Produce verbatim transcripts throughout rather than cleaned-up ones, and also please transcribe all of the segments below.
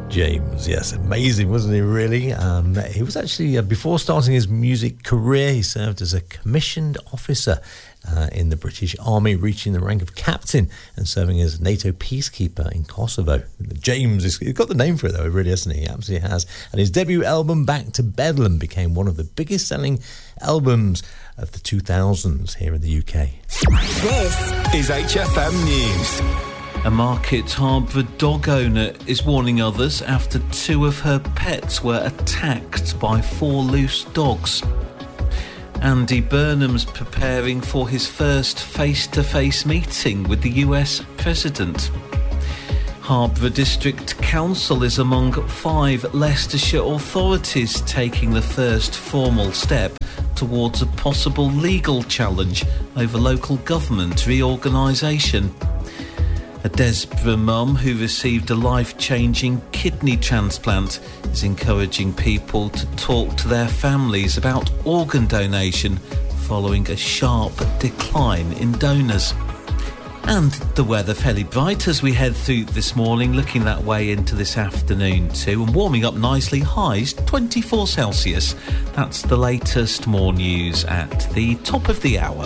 James, yes, amazing, wasn't he, really? Um, he was actually, uh, before starting his music career, he served as a commissioned officer uh, in the British Army, reaching the rank of captain and serving as NATO peacekeeper in Kosovo. James, is, he's got the name for it, though, really, hasn't he? He absolutely has. And his debut album, Back to Bedlam, became one of the biggest selling albums of the two thousands here in the U K. This is H F M News. A Market Harborough dog owner is warning others after two of her pets were attacked by four loose dogs. Andy Burnham's preparing for his first face-to-face meeting with the U S President. Harborough District Council is among five Leicestershire authorities taking the first formal step towards a possible legal challenge over local government reorganisation. A Desborough mum who received a life-changing kidney transplant is encouraging people to talk to their families about organ donation following a sharp decline in donors. And the weather fairly bright as we head through this morning, looking that way into this afternoon too, and warming up nicely, highs twenty-four Celsius. That's the latest. More news at the top of the hour.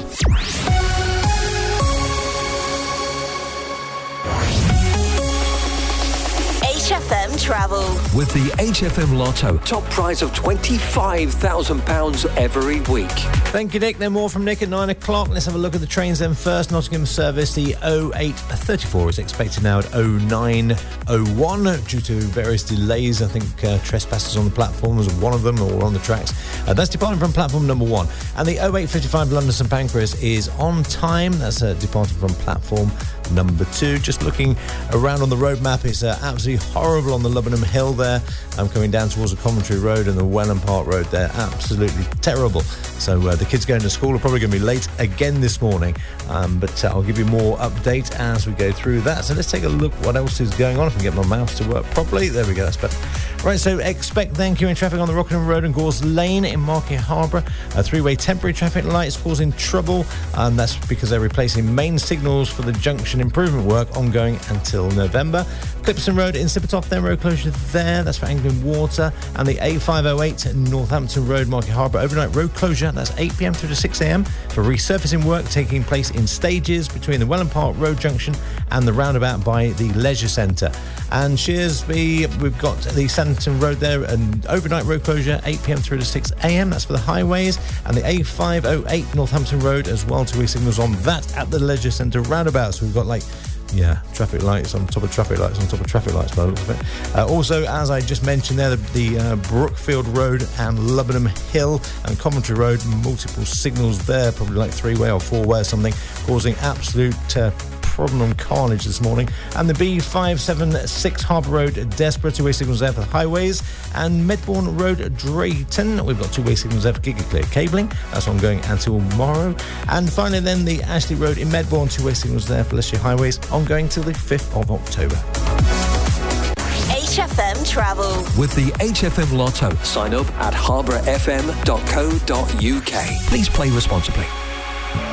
H F M Travel. With the H F M Lotto, top prize of twenty-five thousand pounds every week. Thank you, Nick. Then more from Nick at nine o'clock. Let's have a look at the trains then first. Nottingham service, the oh eight thirty-four is expected now at oh nine oh one due to various delays. I think uh, trespassers on the platform was one of them, or on the tracks. Uh, that's departing from platform number one. And the oh eight fifty-five London St Pancras is on time. That's uh, departing from platform number two. Just looking around on the road map, it's uh, absolutely horrible on the Lubbenham Hill there. I'm coming down towards the Coventry Road and the Welland Park Road there. Absolutely terrible. So uh, the kids going to school are probably going to be late again this morning. Um, but uh, I'll give you more update as we go through that. So let's take a look what else is going on. If I can get my mouse to work properly. There we go. That's better. Right, so expect then queuing traffic on the Rockingham Road and Gores Lane in Market Harborough. A three-way temporary traffic lights causing trouble. Um, that's because they're replacing main signals for the junction improvement work ongoing until November. Clipson Road in Sippertoft, then road closure there. That's for Anglian Water. And the A five oh eight Northampton Road, Market Harborough, overnight road closure. That's eight p.m. through to six a.m. for resurfacing work taking place in stages between the Welland Park Road junction and the roundabout by the Leisure Centre. And Shearsby, we've got the Sanderton Road there, and overnight road closure, eight p.m. through to six a.m. That's for the highways. And the A five oh eight Northampton Road as well, two-way signals on that at the Leisure Centre roundabout. So we've got like Yeah, traffic lights on top of traffic lights on top of traffic lights by the looks of it. Uh, also, as I just mentioned there, the, the uh, Brookfield Road and Lubbenham Hill and Coventry Road, multiple signals there, probably like three-way or four-way or something, causing absolute uh, problem on carnage this morning. And the B five seventy-six Harbour Road, Desborough, two-way signals there for the highways. And Medbourne Road, Drayton, we've got two-way signals there for GigaClear cabling. That's ongoing until tomorrow. And finally then, the Ashley Road in Medbourne, two-way signals there for Leicestershire highways, ongoing till the fifth of October. H F M Travel. With the H F M Lotto, sign up at harbour f m dot co dot u k. Please play responsibly.